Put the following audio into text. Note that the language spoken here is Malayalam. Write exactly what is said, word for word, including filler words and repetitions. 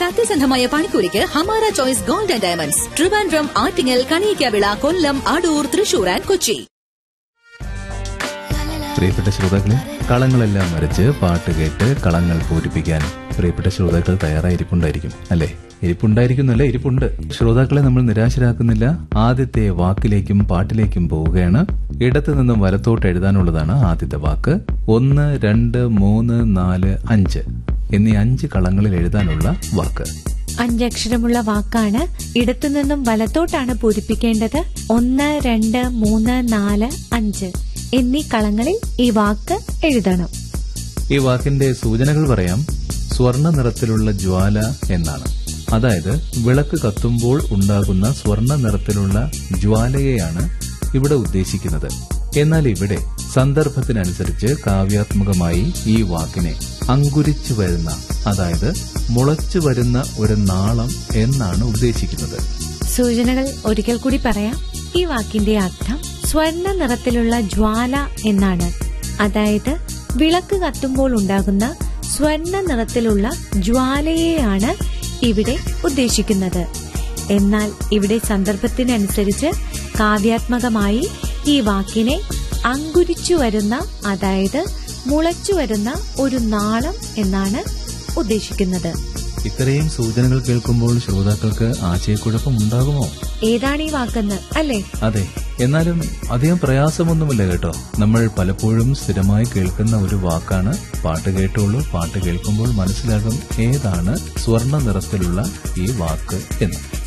സത്യസന്ധമായ പണിക്കൂലിക്ക് Hamara choice gold and diamonds, Trivandrum, Attingal, Kaliyakkavilai, Kollam, Adoor, Thrissur and Kochi. പ്രിയപ്പെട്ട ശ്രോതാക്കളെ, കളങ്ങളെല്ലാം വരച്ച് പാട്ട് കേട്ട് കളങ്ങൾ പൂരിപ്പിക്കാൻ പ്രിയപ്പെട്ട ശ്രോതാക്കൾ തയ്യാറായിരിപ്പുണ്ടായിരിക്കും അല്ലേ? ഇരിപ്പുണ്ടായിരിക്കുന്നല്ലേ? ഇരിപ്പുണ്ട്. ശ്രോതാക്കളെ നമ്മൾ നിരാശരാക്കുന്നില്ല. ആദ്യത്തെ വാക്കിലേക്കും പാട്ടിലേക്കും പോവുകയാണ്. ഇടത്തു നിന്നും വലത്തോട്ട് എഴുതാനുള്ളതാണ് ആദ്യത്തെ വാക്ക്. ഒന്ന്, രണ്ട്, മൂന്ന്, നാല്, അഞ്ച് എന്നീ അഞ്ച് കളങ്ങളിൽ എഴുതാനുള്ള വാക്ക്. അഞ്ചക്ഷരമുള്ള വാക്കാണ്. ഇടത്തുനിന്നും വലത്തോട്ടാണ് പൂരിപ്പിക്കേണ്ടത്. ഒന്ന്, രണ്ട്, മൂന്ന്, നാല്, അഞ്ച് എന്നീ കളങ്ങളിൽ ഈ വാക്ക് എഴുതണം. ഈ വാക്കിന്റെ സൂചനകൾ പറയാം. സ്വർണ്ണ നിറത്തിലുള്ള ജ്വാല എന്നാണ്. അതായത് വിളക്ക് കത്തുമ്പോൾ ഉണ്ടാകുന്ന സ്വർണ്ണ നിറത്തിലുള്ള ജ്വാലയെയാണ് ഇവിടെ ഉദ്ദേശിക്കുന്നത്. എന്നാൽ ഇവിടെ സന്ദർഭത്തിനനുസരിച്ച് കാവ്യാത്മകമായി ഈ വാക്കിനെ അങ്കുരിച്ചു വരുന്ന, അതായത് മുളച്ചു വരുന്ന ഒരു നാളം എന്നാണ് ഉദ്ദേശിക്കുന്നത്. സൂചനകൾ ഒരിക്കൽ കൂടി പറയാം. ഈ വാക്കിന്റെ അർത്ഥം സ്വർണ്ണ നിറത്തിലുള്ള ജ്വാല എന്നാണ്. അതായത് വിളക്ക് കത്തുമ്പോൾ ഉണ്ടാകുന്ന സ്വർണ്ണ നിറത്തിലുള്ള ജ്വാലയെയാണ് ഇവിടെ ഉദ്ദേശിക്കുന്നത്. എന്നാൽ ഇവിടെ സന്ദർഭത്തിനനുസരിച്ച് കാവ്യാത്മകമായി ഈ വാക്കിനെ അങ്കുരിച്ചു വരുന്ന, അതായത് മുളച്ചു വരുന്ന ഒരു നാളം എന്നാണ് ഉദ്ദേശിക്കുന്നത്. ഇത്രയും സൂചനകൾ കേൾക്കുമ്പോൾ ശ്രോതാക്കൾക്ക് ആശയക്കുഴപ്പം ഉണ്ടാകുമോ? ഏതാണ് ഈ വാക്കെന്ന് അല്ലേ? അതെ. എന്നാലും അധികം പ്രയാസമൊന്നുമില്ല കേട്ടോ. നമ്മൾ പലപ്പോഴും സ്ഥിരമായി കേൾക്കുന്ന ഒരു വാക്കാണ്. പാട്ട് കേട്ടോളൂ. പാട്ട് കേൾക്കുമ്പോൾ മനസ്സിലാകും ഏതാണ് സ്വർണ്ണ നിറത്തിലുള്ള ഈ വാക്ക് എന്ന്.